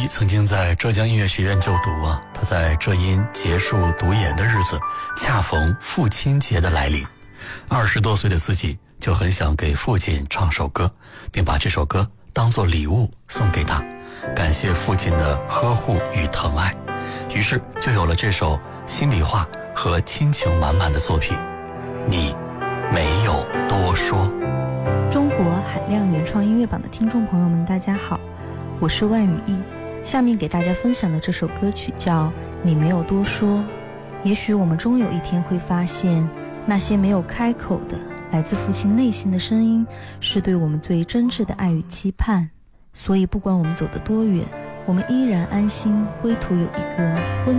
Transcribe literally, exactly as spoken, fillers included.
一曾经在浙江音乐学院就读啊，他在浙音结束读研的日子，恰逢父亲节的来临。二十多岁的自己就很想给父亲唱首歌，并把这首歌当作礼物送给他，感谢父亲的呵护与疼爱。于是就有了这首心里话和亲情满满的作品。你没有多说。 中国海量原创音乐榜的听众朋友们，大家好，我是万语一。下面给大家分享的这首歌曲叫《你没有多说》。也许我们终有一天会发现，那些没有开口的来自父亲内心的声音，是对我们最真挚的爱与期盼。所以不管我们走得多远，我们依然安心归途有一个温